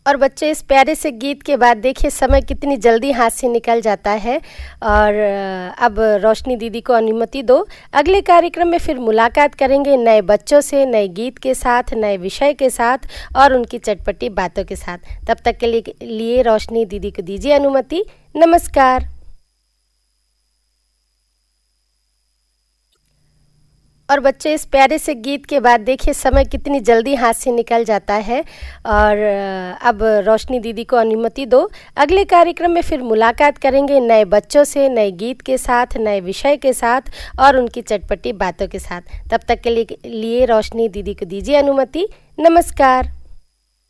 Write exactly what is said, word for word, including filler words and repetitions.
और बच्चे इस प्यारे से गीत के बाद देखिए समय कितनी जल्दी हाथ से निकल जाता है। और अब रोशनी दीदी को अनुमति दो, अगले कार्यक्रम में फिर मुलाकात करेंगे नए बच्चों से, नए गीत के साथ, नए विषय के साथ और उनकी चटपटी बातों के साथ। तब तक के लिए, लिए रोशनी दीदी को दीजिए अनुमति। नमस्कार। और बच्चे इस प्यारे से गीत के बाद देखिए समय कितनी जल्दी हाथ से निकल जाता है। और अब रोशनी दीदी को अनुमति दो, अगले कार्यक्रम में फिर मुलाकात करेंगे नए बच्चों से, नए गीत के साथ, नए विषय के साथ और उनकी चटपटी बातों के साथ। तब तक के लिए, लिए रोशनी दीदी को दीजिए अनुमति। नमस्कार।